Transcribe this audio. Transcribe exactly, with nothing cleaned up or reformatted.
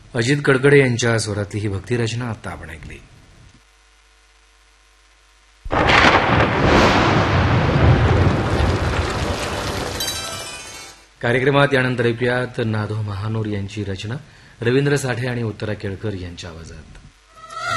अजित कडकडे यांच्या स्वरातली ही भक्तिरचना आता आपण ऐकली. कार्यक्रमात यानंतर ऐकूयात नादो महानोर यांची रचना रवींद्र साठे आणि उत्तरा केळकर यांच्या आवाजात.